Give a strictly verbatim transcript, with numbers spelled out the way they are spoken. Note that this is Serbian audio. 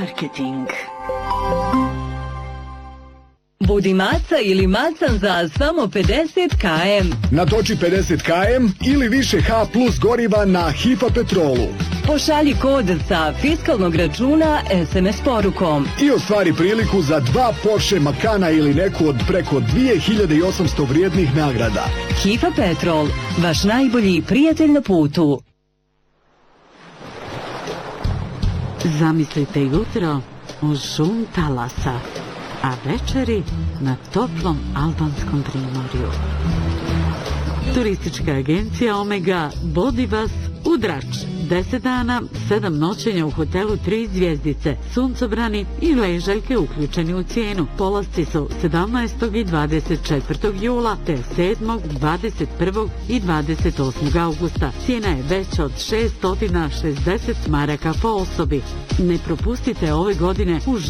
Marketing. Budi maca ili macan za samo pedeset kilometara. Natoči pedeset kilometara ili više H plus goriva na Hifa Petrolu. Pošalji kod sa fiskalnog računa es em es porukom. I ostvari priliku za dva Porsche Macana ili neku od preko dvije hiljade osamsto vrijednih nagrada. Hifa Petrol, vaš najbolji prijatelj na putu. Zamislite jutro uz šum talasa, a večeri na toplom albanskom primorju. Turistička agencija Omega vodi vas u Drač. deset dana, sedam noćenja u hotelu tri zvjezdice, suncobrani i ležaljke uključeni u cijenu. Polasci su sedamnaestog i dvadeset četvrtog jula te sedmog, dvadeset prvog i dvadeset osmog augusta. Cijena je veća od šeststo šezdeset maraka po osobi. Ne propustite ove godine u